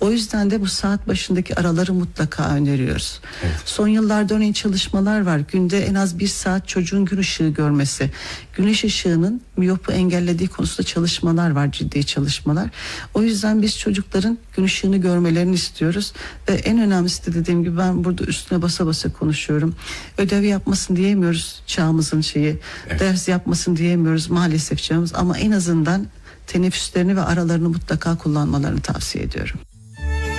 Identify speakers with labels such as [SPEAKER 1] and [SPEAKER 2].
[SPEAKER 1] O yüzden de bu saat başındaki araları mutlaka öneriyoruz.
[SPEAKER 2] Evet.
[SPEAKER 1] Son yıllarda örneğin çalışmalar var. Günde en az 1 saat çocuğun gün ışığı görmesi. Güneş ışığının miyopu engellediği konusunda çalışmalar var, ciddi çalışmalar. O yüzden biz çocukların gün ışığını görmelerini istiyoruz. Ve en önemlisi de dediğim gibi ben burada üstüne basa basa konuşuyorum. Ödev yapmasın diyemiyoruz çağımızın şeyi.
[SPEAKER 2] Evet.
[SPEAKER 1] Ders yapmasın diyemiyoruz maalesef çağımız. Ama en azından teneffüslerini ve aralarını mutlaka kullanmalarını tavsiye ediyorum.